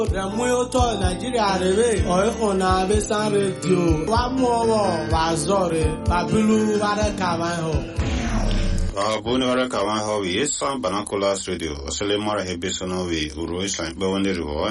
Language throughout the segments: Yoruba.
Ramuyo to Nigeria rebe oikona besan radio wa muowo wa zore babilu ware kawan Boni wara kawan ho wi san banakolas radio osele mara hebesono wi uro islan be wonde ro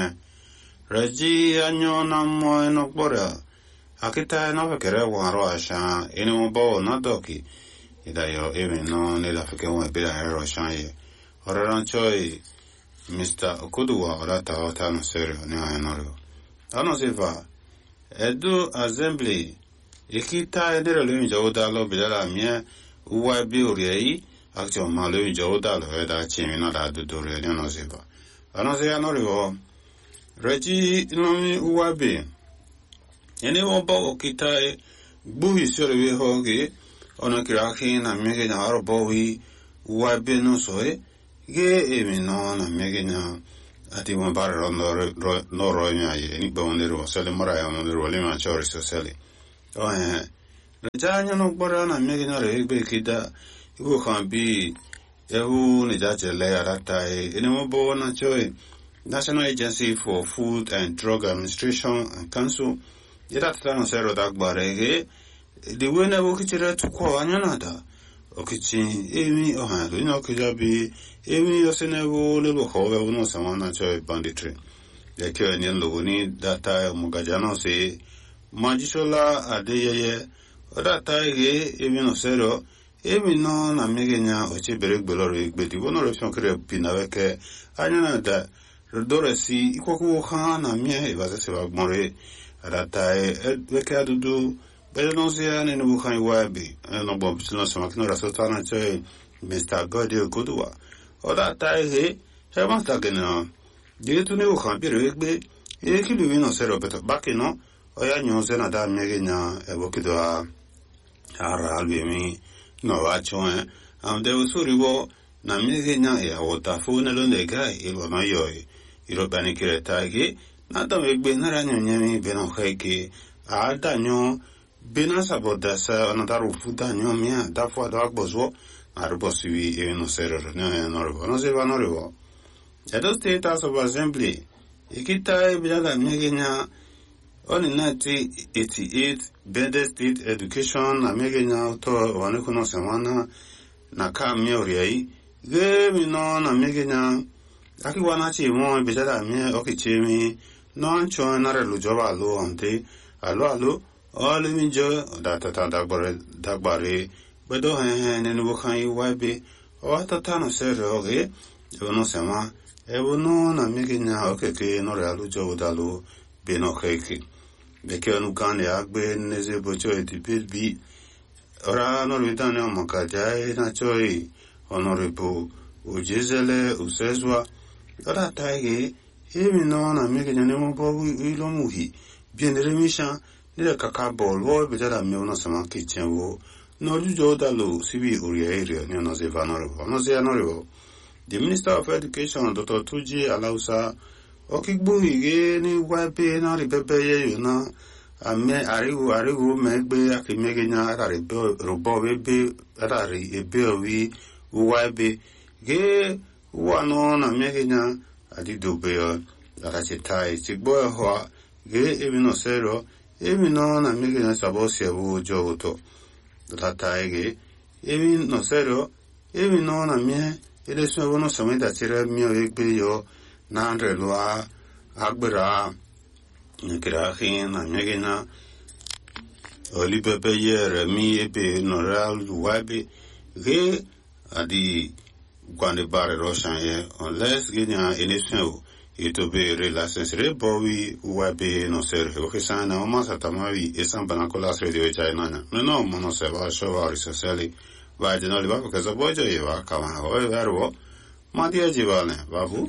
reji anyo na mo no gbora akita na fekere wa ro asha eni mo bo na doki idayo emi no ne la feke won be la ro shan ye oraran choi Mr. Okuduwa orata ota no serio ne anoro ano sefa edu assembly ikita edere lo njo dalo bilala mie uwa bi ori action malo njo dalo eda chimi na da dudore ne no sefa ano se anoro reji nomi uwa bi ene wo bo okita buhi sore we hoge ono kirahi na mege na aro bohi uwa bi no soe ge emi no na megenya ati mo bare no ro nya ye ni bo ne ro sele mara ya no ro le ma chori so sele o ja nya no gbora na megenya re be kida ibo kan bi ehu ni ja jele ara tai ene mo bo na choi National Agency for Food and Drug Administration and Council ira ta no sero da gbare ge the way na bo kichira to ko anya na da okichi emi o ha do no kijabi emi osenevo lebo howe uno samana choy banditry yake ni logo ni data mugajano se majisola adeyeye data ge emi no sero emi no na megenya oche beregbeloro igbedi wono refon kre pinaweke anya da rodoresi ikoku ha na mie ibaze se bagmore data weke adudu Belonzia ne no kan wabi no bomb no sama kino rasota na choy Mr. Godi Okuduwa oda tai he ma sta gena de tu ne o kan bi regbe e ki lu no sero beto bakino o ya nyo se na da megenya e bokido ara albemi no wa chon am de usuribo na megenya ya ota fu ne lo ne ga e lo ma yo i ro bani kire tai na da megbe na ra nyo nyami be no kheke a da nyo Bena saboda sa another futa nyo mia da fo da agbozo arbosi e no serero no se va no revo Edo State House of Assembly ikita e bila megenya on 1988 Bede State Education na megenya to wane kuno semana na ka miori ge mi no na megenya aki wana chi mo bila mi okichemi no ancho na re lujoba lo ante alo all in joy data dagbare bedo he ne no kan iwabe o tata no seroge no sama e wono na megenya okeke no ralu jo dalu be no keke be ke no kan ya gbe neze bocho edibit bi ora no ritane o makaja na choi honorable ujezele usezwa ora taige emi no na megenya ne mo bo ilo muhi bien remission Nile kakabo lo bejada me uno sama kitchen wo no jujo dalo sibi uri area ni no se vanoro no se anoro the Minister of Education Dr. Tuji Alausa okigbu ige ni wabe na ribebe ye na ame ariwu megbe akimegenya ara robo webe ara ebe owi wabe ge wano na megenya adidobe ara chetai sigbo ho ge ebino sero Emi no na megenya sabosi abu jogoto data ege emi no sero emi no na mie ele so wono sameda tire mio egbe yo na andre lo agbera nkira hin na megenya oli bebe yere mi ebe no real wabe ge adi gwande bare roshan ye unless genya election ito be relations rebowi wabe no ser o kesana o masa tamawi esan banakolas radio china no mono se va showa risoseli va de no liba because bojo yewa kama o verbo madia jivane babu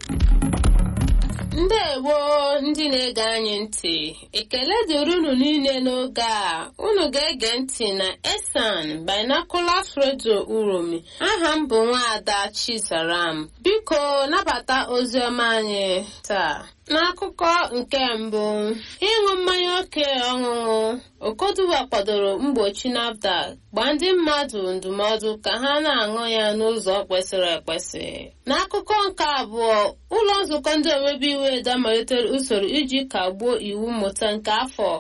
Ndewo ndị na-ege anyị ntị ekele dịrị unu niile n'oge a unu ga-ege ntị na Esan Binoculars Radio Uromi aha m bụ Nwaada Chizaram biko nabata oziọma anyị taa N'akụkọ nke mbụ, ịṅụ mmanya oke ọṅụṅụ, Okoduwa kwadoro mgbochi NAFDAC gbaa ndị mmadụ ndụmọdụ ka ha na-aṅụ ya n'ụzọ kwesịrị ekwesị. N'akụkọ nke abụọ, ụlọ nzukọ ndị omebe iwu edo malitere usoro iji kagbuo iwu mmụta nke afọ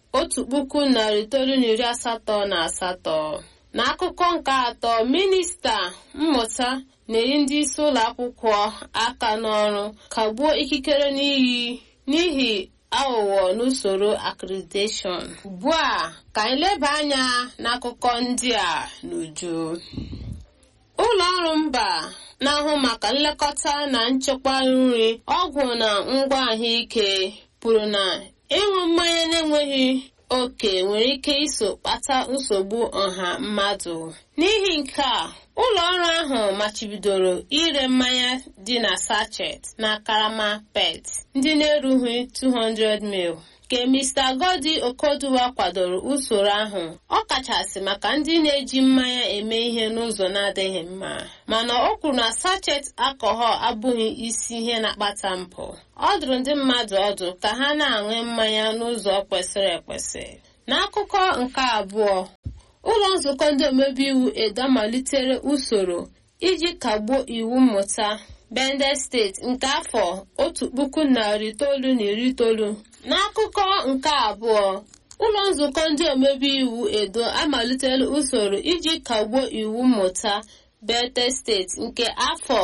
1988. N'akụkọ nke atọ, minista mmụta na-eyi ndị isi ụlọ akwụkwọ aka n'ọrụ kagbuo ikikere n'ihi aghụghọ n'usoro accreditation. Ugbu a ka anyị leba anya n'akụkọ ndị a n'uju. Ụlọ ọrụ mba na-ahụ maka nlekọta na nchekwa nri, ọgwụ na ngwa ahụike kwuru na ịṅụ mmanya na-enweghị oke nwere ike iso kpata nsogbu ọha mmadụ. N'ihi nke a, ụlọ ọrụ ahụ machibidoro ire mmanya dị na sachet na karama PET ndị na-erughị 200 ml. Ka Mr. Godi Okoduwa kwadoro usoro ahụ, ọ kachasị maka ndị na-eji mmanya eme ihe n'ụzọ na-adịghị mma, mana o kwuru na sachet alcohol abụghị isi ihe na-akpata mpụ. Ọ dụrụ ndị mmadụ ọdụ ka ha na-aṅụ mmanya n'ụzọ kwesịrị ekwesị. N'akụkọ nke abụọ, ụlọ nzukọ ndị omebe iwu edo malitere usoro iji kagbuo iwu mmụta Bendel steeti nke afọ 1990. N'akụkọ nke abụọ, ụlọ nzukọ ndị omebe iwu edo amalitela usoro iji kagbuo iwu mmụta Bendel steeti nke afọ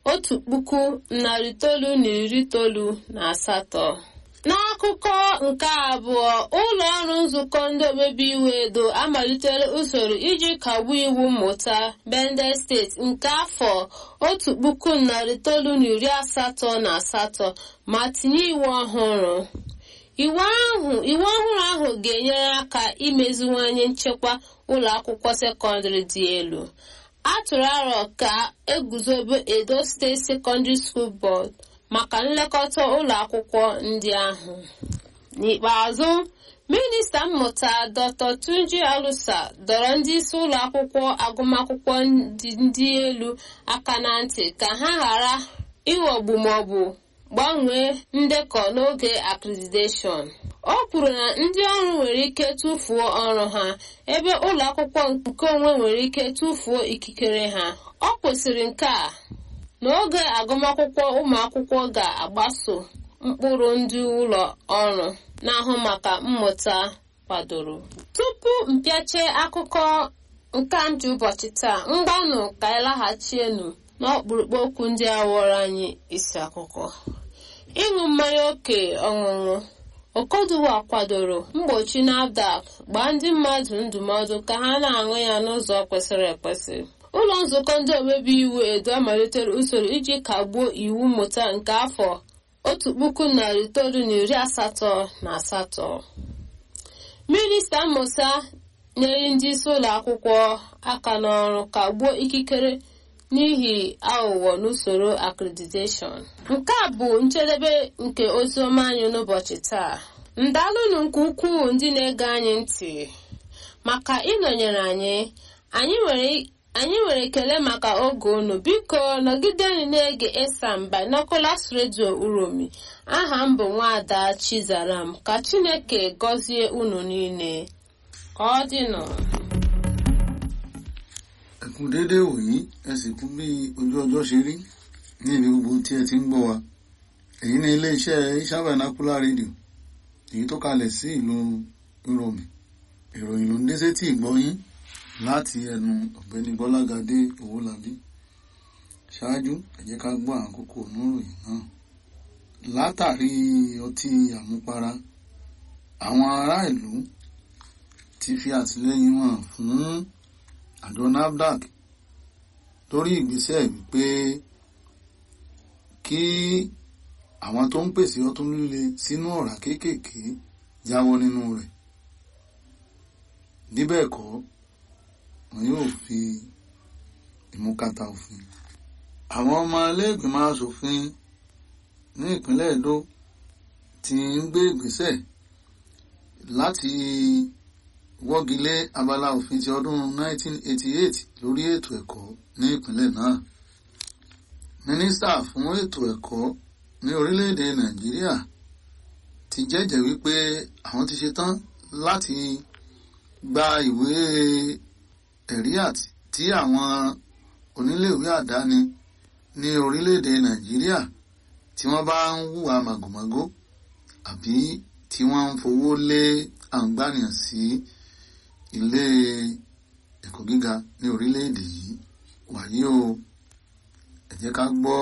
1998. N'akụkọ nke abụọ, ụlọ ọrụ nzukọ ndị omebe iwu edo amalitela usoro iji kagbuo iwu mmụta Bendel steeti nke afọ 1988 ma tinye iwu ọhụrụ. Iwu ọhụrụ ahụ ga-enyere aka imeziwanye nchekwa ụlọ akwụkwọ sekọndịrị dị elu. A tụrụ aro ka eguzobe Edo State Secondary School Board maka nlekọta ụlọ akwụkwọ ndị ahụ. N'ikpeazụ, minista mmụta Dr. Tunji Alusa dọrọ ndị isi ụlọ akwụkwọ agụmakwụkwọ ndị elu aka na ntị ka ha ghara ịghọgbu maọbụ gbanwee ndekọ n'oge accreditation. O kwuru na ndị ọrụ nwere ike tụfuo ọrụ ha ebe ụlọ akwụkwọ nke onwe nwere ike tụfuo ikikere ha. Ọ kwesịrị nke a n'oge agụmakwụkwọ ụmụ akwụkwọ ga-agbaso mkpụrụ ndị ụlọ ọrụ na-ahụ maka mmụta kwadoro. Tupu mpịache akụkọ nke mji ụbọchị taa, mgbanụ ka anyị laghachienu n'ọkpụrụkpụ okwu ndị a wọrọ anyị isi akụkọ. Ịṅụ mmanya oke ọṅụṅụ, Okoduwa kwadoro mgbochi NAFDAC gbaa ndị mmadụ ndụmọdụ ka ha na-aṅụ ya n'ụzọ kwesịrị ekwesị. Ụlọ nzukọ ndị omebe iwu edo malitere usoro iji kagbuo iwu mmụta nke afọ 1988. Minista mmụta na-eyi ndị isi ụlọ akwụkwọ aka n'ọrụ kagbuo ikikere n'ihi aghụghọ n'usoro accreditation. Nke a bụ njedebe nke oziọma anyị n'ụbọchị taa. Ndalụnụ nke ukwuu ndị na-ege anyị ntị maka ịnọnyere anyị. Anyị nwere ekele maka oge unu. Biko nọgidenụ na-ege Esan Binoculars Radio Uromi. Aha m bụ Nwaada Chizaram. Ka Chineke gọzie unu niile. Ka ọ dịnụ. Ẹkùn déédéé wòyí, ẹ sì kú bí ojú ọjọ́ ṣe rí ní ibi gbogbo tí ẹ ti ń gbọ́ wa. Èyí ni ilé-iṣẹ́ Esan Binoculars Radio, èyí tó kalẹ̀ sí ìlú Uromi. Ìròyìn ló ń dé sétí ìgbọ́yín láti ẹnu ọ̀gbẹ́ni Bọ́lágadé Owólabí. Ṣáájú, ẹ jẹ́ ká gbọ́ àwọn kókó oníròyìn náà. Látàrí ọtí àmupara, àwọn ará ìlú ti fi àtìlẹ́yìn wọn fún àjọ NAFDAC lórí ìgbésẹ̀ wípé kí àwọn tó ń pèsè ọtún líle sínú ọ̀rá kéékèèké jáwọ́ nínú rẹ̀. Bí bẹ́ẹ̀ kọ́, wọn yóò fi ìmúkàtà òfin. Àwọn ọmọ ilé-ìgbìmọ̀ aṣòfin ní ìpínlẹ̀ Edo ti ń gbé ìgbésẹ̀ láti wọ́gilé abala òfin ti ọdún 1988 lórí ètò ẹ̀kọ́ ní ìpínlẹ̀ náà. Mínísítà fún ètò ẹ̀kọ́ ní orílẹ̀-èdè Nàìjíríà ti jẹ́jẹ̀ẹ́ wípé àwọn ti ṣetán láti gba ìwé ẹ̀rí tí àwọn oníléèwé àdáni ní orílẹ̀-èdè Nàìjíríà tí wọ́n bá ń hùwà màgòmágó àbí tí wọ́n ń fowó lé àǹgbànìyàn sí ilé ẹ̀kọ́ gíga ní orílẹ̀-èdè yìí. Wàyí o, ẹ jẹ́ ká gbọ́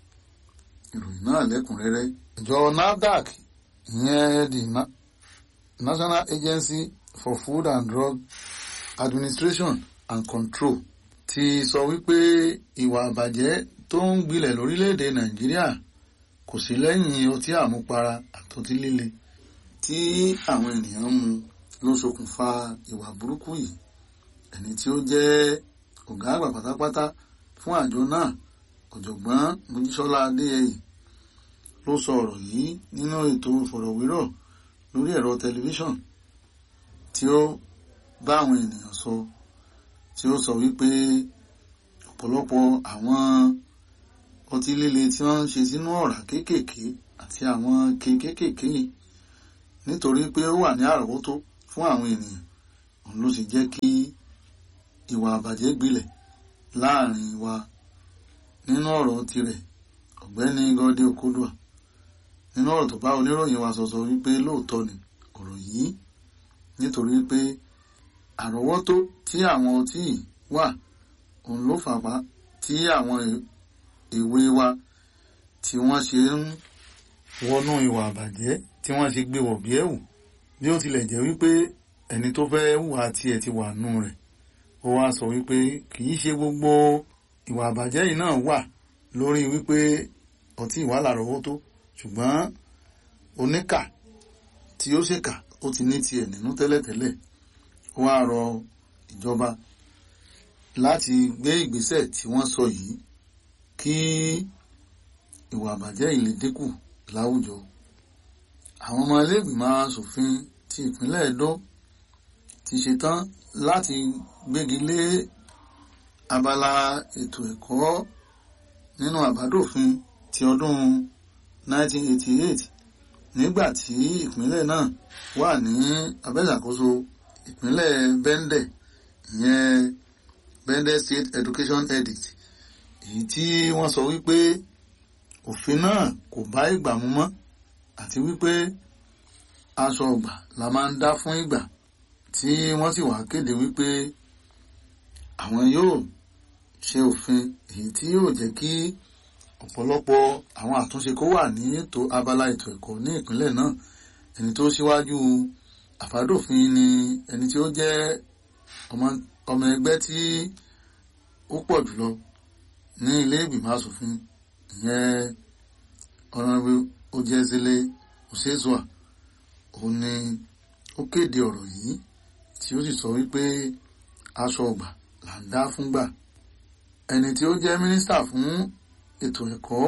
ìròyìn náà lẹ́kùnrẹ́rẹ́. Ìjọ NAFDAC, ìyẹn the National Agency for Food and Drug Administration and Control, ti sọ wípé ìwà àbàjẹ́ tó ń gbilẹ̀ lórílẹ̀-èdè Nàìjíríà kò sí lẹ́yìn ọtí àmupara àtọtí líle tí àwọn ènìyàn ń mu ló ṣokùnfà ìwà burúkú yìí. Ẹni tí ó jẹ́ ọ̀gá àgbà pátápátá fún àjọ náà, ọ̀jọ̀gbọ́n Mojísọ́lá Adéyẹyè, ló sọ ọ̀rọ̀ yìí nínú ètò ìfọ̀rọ̀wérọ̀ lórí ẹ̀rọ tẹlifíṣọ̀n tí ó bá àwọn ènìyàn sọ, tí ó sọ wípé ọ̀pọ̀lọpọ̀ àwọn ọtí líle tí wọ́n ń ṣe sínú ọ̀rá kéékèèké àti àwọn kéékèèké nítorí pé ó wà ní àrọ́wọ́tó fún àwọn ènìyàn, òun ló sì jẹ́ kí ìwà àbàjẹ́ gbilẹ̀ láàrin wa. Nínú ọ̀rọ̀ tirẹ̀, ọ̀gbẹ́ni Gode Okodua, nínú ọ̀rọ̀ tó bá oníròyìn wa sọ wípé lóòótọ́ ni ọ̀rọ̀ yìí, nítorí pé àrọ́wọ́tó tí àwọn ọtí yìí wà, òun ló fàpá tí àwọn èwe wa tí wọ́n ṣe ń wọnú ìwà àbàjẹ́, tí wọ́n ṣe gbé wọ̀ bí ẹ̀wù, bí ó tilẹ̀ jẹ́ wípé ẹni tó fẹ́ hùwà tiẹ̀ ti wà nù rẹ̀. Ó wá sọ wípé kì í ṣe gbogbo ìwà àbàjẹ́ yìí náà wà lórí wípé ọtí ìwà lárọ̀ọ́wọ́tó, ṣùgbọ́n oníkà tí ó ṣèkà ó ti ní tiẹ̀ nínú tẹ́lẹ̀tẹ́lẹ̀. Ó wá rọ ìjọba láti gbé ìgbésẹ̀ tí wọ́n sọ yìí kí ìwà àbàjẹ́ yìí lè dínkù láwùjọ. Àwọn ọmọ ilé-ìgbìmọ̀ aṣòfin ti ìpínlẹ̀ Ẹdó ti ṣetán láti gbégi lé abala ètò ẹ̀kọ́ nínú àbádòfin ti ọdún 1988 nígbà tí ìpínlẹ̀ náà wà ní abẹ́ṣàkóso ìpínlẹ̀ Bende, ìyẹn Bende State Education Edict, èyí tí wọ́n sọ wípé òfin náà kò bá ìgbà mu mọ́ àti wípé aṣọ ọgbà la máa ń dá fún ìgbà, tí wọ́n sì wá kéde wípé àwọn yóò ṣe òfin èyí tí yóò jẹ́ kí ọ̀pọ̀lọpọ̀ àwọn àtúnṣe kó wà ní ètò abala ètò ẹ̀kọ́ ní ìpínlẹ̀ náà. Ẹni tó síwájú àbádòfin ni ẹni tí ó jẹ́ ọmọ ẹgbẹ́ tí ó pọ̀ jùlọ ní ilé ìgbìmọ̀ aṣòfin, ìyẹn Honorable Ojezele Osezua. Òun ni ó kéde ọ̀rọ̀ yìí tí ó sì sọ wípé aṣọ ọgbà là ń dá fúngbà. Ẹni tí ó jẹ́ mínísítà fún ètò ẹ̀kọ́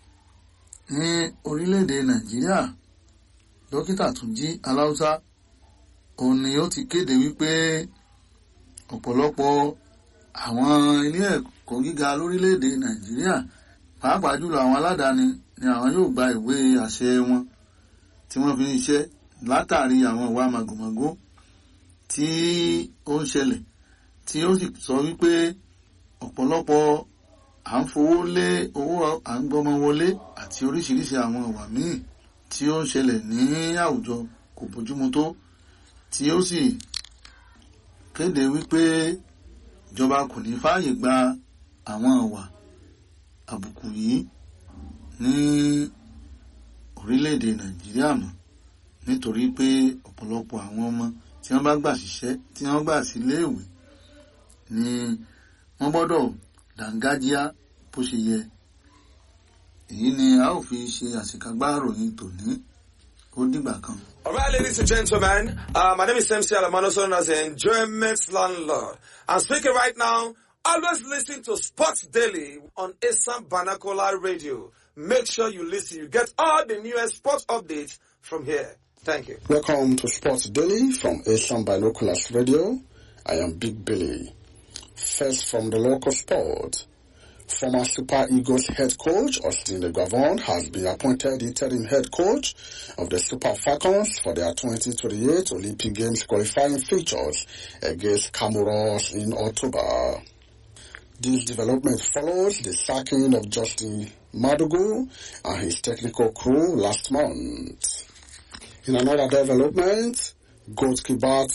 ní orílẹ̀-èdè Nàìjíríà, Dókítà Túnjí Aláùsá, òun ni ó ti kéde wípé ọ̀pọ̀lọpọ̀ àwọn ilé ẹ̀kọ́ gíga lórílẹ̀-èdè Nàìjíríà, pàápàá jùlọ àwọn aládàáni, ni àwọn yóò gba ìwé àṣẹ wọn tí wọ́n fi ń ṣiṣẹ́ látàrí àwọn ìwà màgòmágó tí ó ń ṣẹlẹ̀, tí ó sì sọ wípé ọ̀pọ̀lọpọ̀ à ń fowó lé owó à ń gbọ́mọ wọlé àti oríṣiríṣi àwọn ìwà míì tí ó ń ṣẹlẹ̀ ní àwùjọ kò bójúmu tó, tí ó sì kéde wípé ìjọba kò ní fààyè gba àwọn ìwà àbùkù yìí ní orílẹ̀-èdè Nàìjíríà mọ́, nítorí pé ọ̀pọ̀lọpọ̀ àwọn ọmọ tí wọ́n bá gbà síṣẹ́, tí wọ́n gbà sí iléèwé, ni wọ́n gbọ́dọ̀ dàńgájíá bó ṣe yẹ. Èyí ni a ó fi ṣe àṣekágbá ìròyìn tòní. Ó dìgbà kan. All right, ladies and gentlemen, my name is MC Alamano, known as the Enjoyment Landlord. I'm speaking right now. Always listen to Sports Daily on Asam Banakola Radio. Make sure you listen. You get all the newest sports updates from here. Thank you. Welcome to Sports Daily from Asam Binoculars Radio. I am Big Billy. First from the local sport. Former Super Eagles head coach Austin Gavon has been appointed interim head coach of the Super Falcons for their 2028 Olympic Games qualifying fixtures against Comoros in October. This development follows the sacking of Justin Madugu and his technical crew last month. In another development, goalkeeper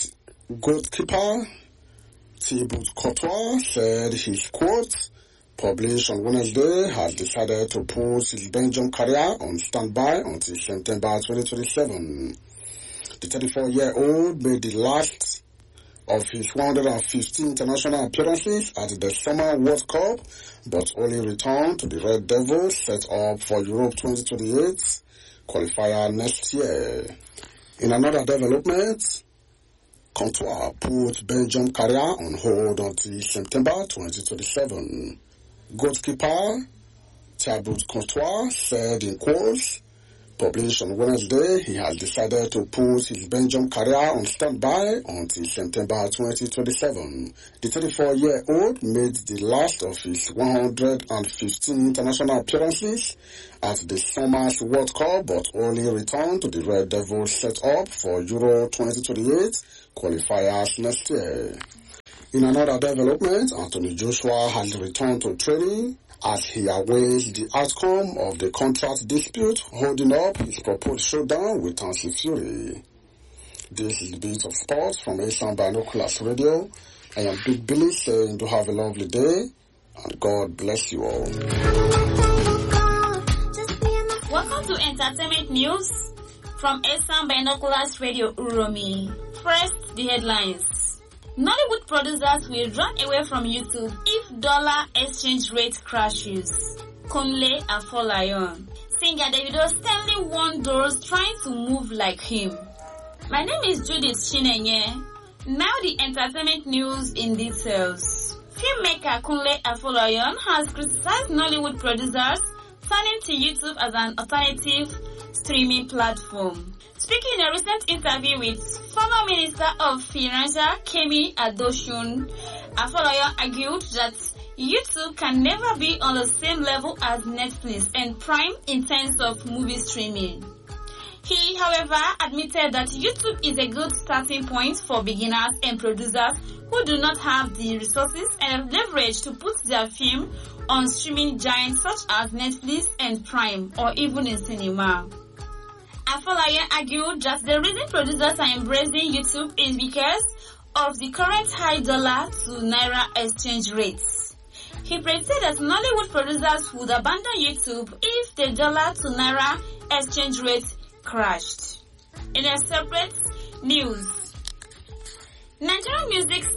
Thibaut Courtois said his quote, published on Wednesday, has decided to put his Belgium career on standby until September 2027. The 34-year-old made the last of his 115 international appearances at the Summer World Cup, but only returned to the Red Devils set up for Europe 2028 qualifier next year. In another development, Courtois put Belgium career on hold until September 2027. Goalkeeper Thibaut Courtois said in quotes, published on Wednesday, he has decided to put his Belgium career on standby until September 2027. The 34-year-old made the last of his 115 international appearances at the Summer's World Cup, but only returned to the Red Devils set up for Euro 2028 qualifiers next year. In another development, Anthony Joshua has returned to training as he awaits the outcome of the contract dispute holding up his proposed showdown with Tyson Fury. This is the Beat of Sports from Asian Binoculars Radio. I am Big Billy saying to have a lovely day and God bless you all. Welcome to Entertainment News from Asian Binoculars Radio Uromi. First, the headlines. Nollywood producers will run away from YouTube if dollar exchange rate crashes. Kunle Afolayan. Singer Davido Stanley warned those trying to move like him. My name is Judith Chinenye. Now the entertainment news in details. Filmmaker Kunle Afolayan has criticized Nollywood producers turning to YouTube as an alternative streaming platform. Speaking in a recent interview with former Minister of Finance Kemi Adosun, Afolayan argued that YouTube can never be on the same level as Netflix and Prime in terms of movie streaming. He, however, admitted that YouTube is a good starting point for beginners and producers who do not have the resources and leverage to put their film on streaming giants such as Netflix and Prime or even in cinema. Afolayan argued that the reason producers are embracing YouTube is because of the current high dollar to naira exchange rates. He predicted that Nollywood producers would abandon YouTube if the dollar to naira exchange rate crashed. In a separate news, Nigerian music